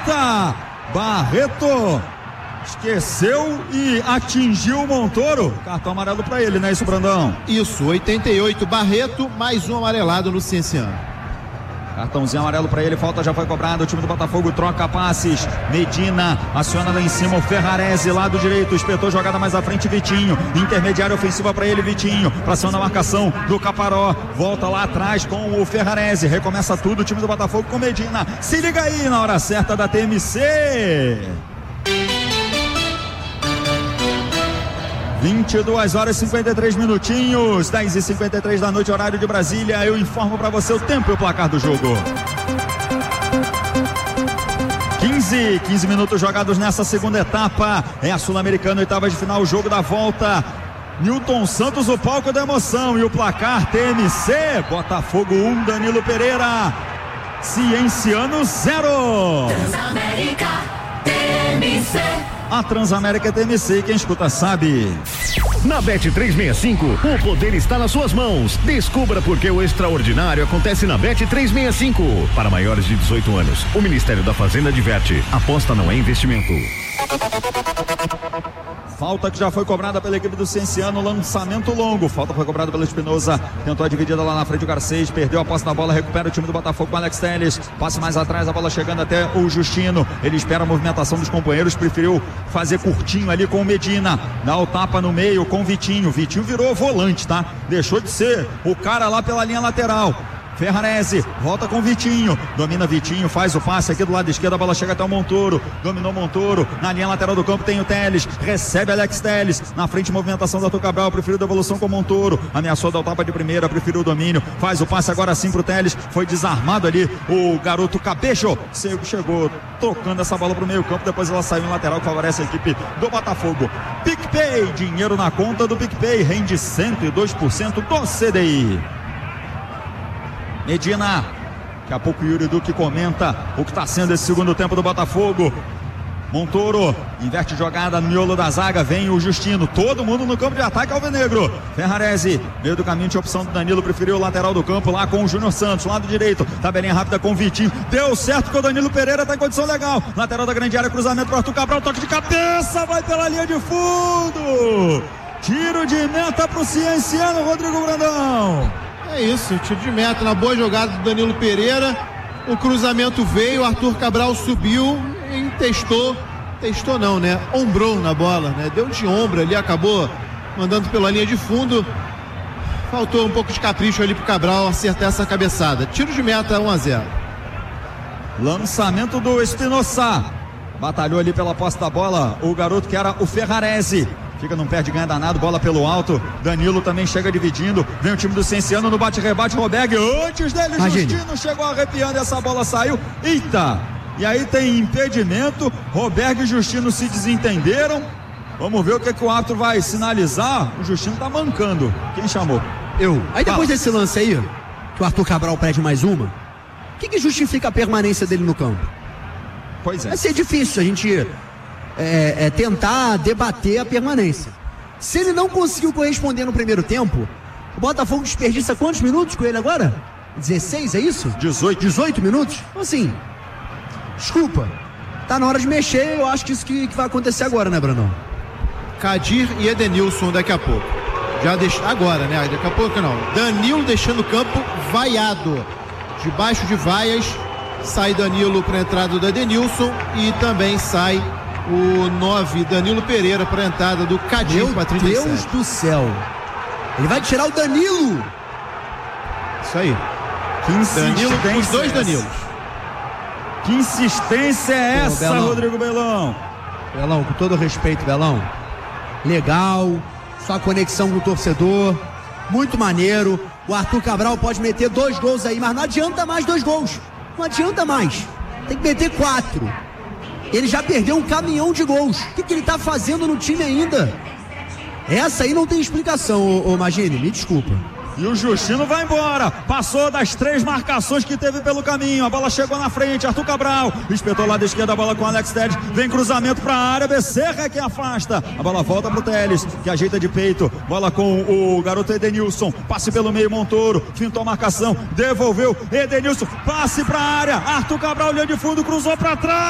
falta. Barreto esqueceu e atingiu o Montoro. Cartão amarelo para ele, né, isso, Brandão? Isso, 88, Barreto, mais um amarelado no Cienciano. Cartãozinho amarelo para ele, falta já foi cobrada. O time do Botafogo troca passes. Medina aciona lá em cima o Ferrarese, lado direito, espetou jogada mais à frente, Vitinho. Intermediária ofensiva para ele, Vitinho. Pra cima da marcação do Caparó. Volta lá atrás com o Ferrarese. Recomeça tudo o time do Botafogo com Medina. Se liga aí na hora certa da TMC. 22 horas e 53 minutinhos, 10h53 da noite, horário de Brasília. Eu informo para você o tempo e o placar do jogo. 15 minutos jogados nessa segunda etapa. É a Sul-Americana, oitava de final, o jogo da volta. Newton Santos, o palco da emoção. E o placar TMC, Botafogo 1, Danilo Pereira, Cienciano 0. Transamérica TMC. A Transamérica TMC, quem escuta sabe. Na Bet365, o poder está nas suas mãos. Descubra por que o extraordinário acontece na Bet365. Para maiores de 18 anos, o Ministério da Fazenda adverte: aposta não é investimento. Falta que já foi cobrada pela equipe do Cienciano, lançamento longo. Falta foi cobrada pelo Espinosa, tentou a dividida lá na frente o Garcês, perdeu a posse da bola, recupera o time do Botafogo com o Alex Telles. Passe mais atrás, a bola chegando até o Justino. Ele espera a movimentação dos companheiros, preferiu fazer curtinho ali com o Medina. Dá o tapa no meio com o Vitinho. Vitinho virou volante, tá? Deixou de ser o cara lá pela linha lateral. Ferrarese, volta com o Vitinho, domina Vitinho, faz o passe aqui do lado esquerdo, a bola chega até o Montoro, dominou Montoro, na linha lateral do campo tem o Telles, recebe Alex Telles, na frente movimentação do Arthur Cabral, preferiu devolução com o Montoro, ameaçou dar o tapa de primeira, preferiu o domínio, faz o passe agora sim pro Telles, foi desarmado ali o garoto Cabecho, chegou tocando essa bola pro meio campo, depois ela saiu em lateral, que favorece a equipe do Botafogo. PicPay, dinheiro na conta do PicPay, rende 102% do CDI. Medina, daqui a pouco o Yuri Duque comenta o que está sendo esse segundo tempo do Botafogo. Montoro, inverte jogada no miolo da zaga, vem o Justino, todo mundo no campo de ataque alvinegro. Ferrarese, meio do caminho, tinha opção do Danilo, preferiu o lateral do campo lá com o Júnior Santos, lado direito, tabelinha rápida com o Vitinho, deu certo porque o Danilo Pereira está em condição legal, lateral da grande área, cruzamento para o Arthur Cabral, toque de cabeça, vai pela linha de fundo, tiro de meta para o Cienciano, Rodrigo Brandão. É isso, tiro de meta na boa jogada do Danilo Pereira, o cruzamento veio, o Arthur Cabral subiu e testou não, né? Ombrou na bola, né? Deu de ombro ali, acabou mandando pela linha de fundo, faltou um pouco de capricho ali pro Cabral acertar essa cabeçada. Tiro de meta 1-0. Lançamento do Espinosa, batalhou ali pela posse da bola, o garoto que era o Ferrarese. Fica num pé de ganha danado, bola pelo alto. Danilo também chega dividindo. Vem o time do Cienciano no bate-rebate. Roberg, antes dele, Justino chegou arrepiando. Essa bola saiu. Eita! E aí tem impedimento. Roberg e Justino se desentenderam. Vamos ver o que o árbitro vai sinalizar. O Justino tá mancando. Quem chamou? Eu. Aí depois desse lance aí, que o Arthur Cabral pede mais uma, o que justifica a permanência dele no campo? Pois é. Vai ser difícil a gente tentar debater a permanência. Se ele não conseguiu corresponder no primeiro tempo, o Botafogo desperdiça quantos minutos com ele agora? 16, é isso? 18 minutos? Então assim, desculpa, tá na hora de mexer. Eu acho que isso que vai acontecer agora, né, Brandão? Kadir e Edenilson daqui a pouco. Agora, né? Daqui a pouco não. Danilo deixando o campo vaiado. Debaixo de vaias, sai Danilo para a entrada do Edenilson e também sai o 9, Danilo Pereira, para a entrada do Kadir para 37. Deus do céu. Ele vai tirar o Danilo. Isso aí. Que insistência, Danilo, os dois Danilos. Que insistência é essa, Belão. Rodrigo Belão? Belão, com todo respeito, Belão. Legal, sua conexão com o torcedor, muito maneiro. O Arthur Cabral pode meter 2 gols aí, mas não adianta mais 2 gols. Não adianta mais. Tem que meter 4. Ele já perdeu um caminhão de gols. O que ele tá fazendo no time ainda? Essa aí não tem explicação, ô Magini, me desculpa. E o Justino vai embora, passou das 3 marcações que teve pelo caminho, a bola chegou na frente, Arthur Cabral, espetou lá da esquerda a bola com o Alex Telles, vem cruzamento pra área, Becerra é quem afasta, a bola volta pro Telles, que ajeita de peito, bola com o garoto Edenilson, passe pelo meio, Montoro, fintou a marcação, devolveu, Edenilson, passe pra área, Arthur Cabral olhou de fundo, cruzou pra trás.